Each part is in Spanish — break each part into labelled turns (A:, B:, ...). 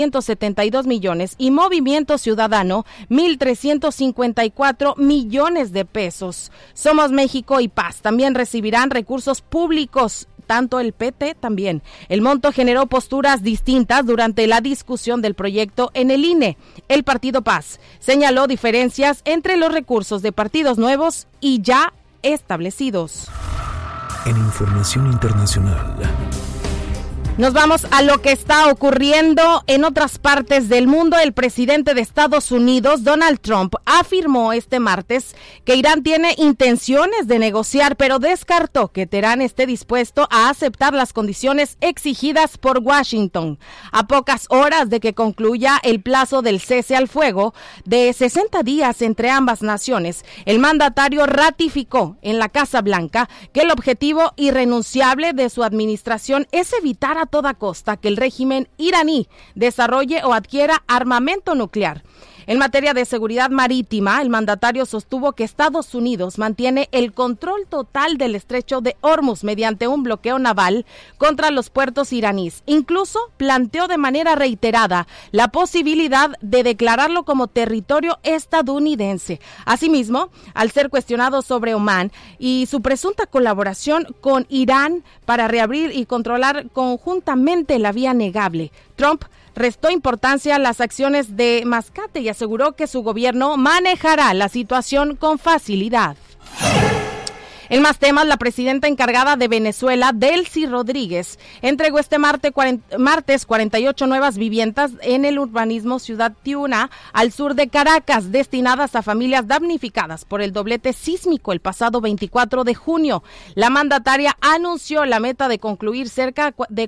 A: 172 millones y Movimiento Ciudadano 1,354 millones de pesos. Somos México y Paz también recibirán recursos públicos, tanto el PT también. El monto generó posturas distintas durante la discusión del proyecto en el INE. El Partido Paz señaló diferencias entre los recursos de partidos nuevos y ya establecidos.
B: En información internacional,
A: nos vamos a lo que está ocurriendo en otras partes del mundo. El presidente de Estados Unidos, Donald Trump, afirmó este martes que Irán tiene intenciones de negociar, pero descartó que Teherán esté dispuesto a aceptar las condiciones exigidas por Washington. A pocas horas de que concluya el plazo del cese al fuego de 60 días entre ambas naciones, el mandatario ratificó en la Casa Blanca que el objetivo irrenunciable de su administración es evitar a toda costa que el régimen iraní desarrolle o adquiera armamento nuclear. En materia de seguridad marítima, el mandatario sostuvo que Estados Unidos mantiene el control total del estrecho de Hormuz mediante un bloqueo naval contra los puertos iraníes. Incluso planteó de manera reiterada la posibilidad de declararlo como territorio estadounidense. Asimismo, al ser cuestionado sobre Omán y su presunta colaboración con Irán para reabrir y controlar conjuntamente la vía navegable, Trump restó importancia a las acciones de Mascate y aseguró que su gobierno manejará la situación con facilidad. En más temas, la presidenta encargada de Venezuela, Delcy Rodríguez, entregó este martes 48 nuevas viviendas en el urbanismo Ciudad Tiuna, al sur de Caracas, destinadas a familias damnificadas por el doblete sísmico el pasado 24 de junio. La mandataria anunció la meta de concluir cerca de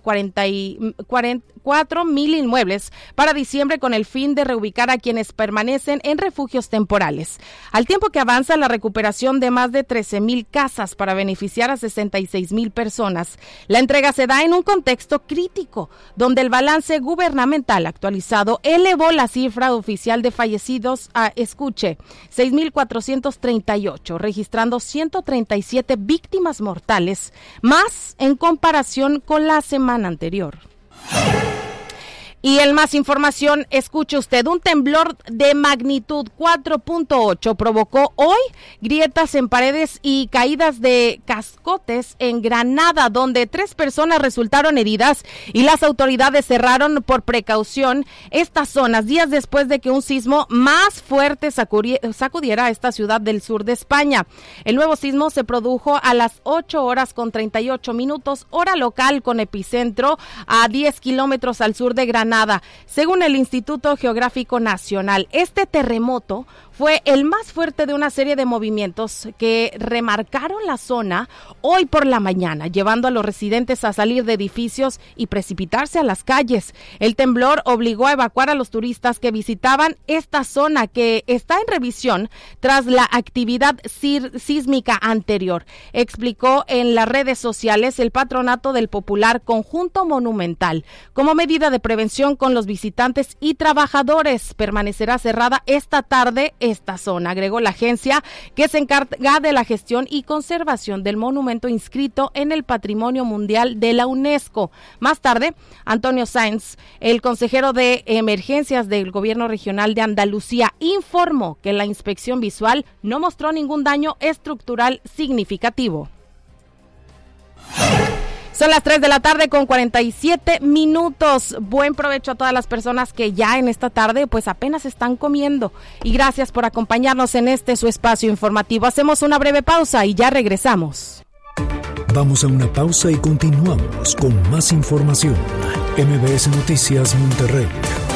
A: 44,000 inmuebles para diciembre con el fin de reubicar a quienes permanecen en refugios temporales. Al tiempo que avanza la recuperación de más de 13,000 casas para beneficiar a 66,000 personas. La entrega se da en un contexto crítico, donde el balance gubernamental actualizado elevó la cifra oficial de fallecidos a, 6,438, registrando 137 víctimas mortales, más en comparación con la semana anterior. Y en más información, escuche usted, un temblor de magnitud 4.8 provocó hoy grietas en paredes y caídas de cascotes en Granada, donde 3 personas resultaron heridas y las autoridades cerraron por precaución estas zonas días después de que un sismo más fuerte sacudiera a esta ciudad del sur de España. El nuevo sismo se produjo a las 8:38, hora local, con epicentro a 10 kilómetros al sur de Granada. Según el Instituto Geográfico Nacional, este terremoto fue el más fuerte de una serie de movimientos que remarcaron la zona hoy por la mañana, llevando a los residentes a salir de edificios y precipitarse a las calles. El temblor obligó a evacuar a los turistas que visitaban esta zona, que está en revisión tras la actividad sísmica anterior, explicó en las redes sociales el patronato del popular Conjunto Monumental. Como medida de prevención con los visitantes y trabajadores, permanecerá cerrada esta tarde esta zona, agregó la agencia que se encarga de la gestión y conservación del monumento inscrito en el Patrimonio Mundial de la UNESCO. Más tarde, Antonio Sáenz, el consejero de emergencias del Gobierno Regional de Andalucía, informó que la inspección visual no mostró ningún daño estructural significativo. Son las 3 de la tarde con 47 minutos. Buen provecho a todas las personas que ya en esta tarde pues apenas están comiendo. Y gracias por acompañarnos en su espacio informativo. Hacemos una breve pausa y ya regresamos.
B: Vamos a una pausa y continuamos con más información. MBS Noticias Monterrey.